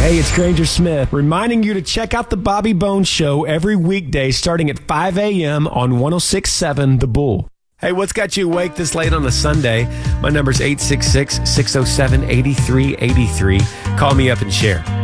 Hey, it's Granger Smith, reminding you to check out the Bobby Bones Show every weekday starting at 5 a.m. on 106.7 The Bull. Hey, what's got you awake this late on a Sunday? My number's 866-607-8383. Call me up and share.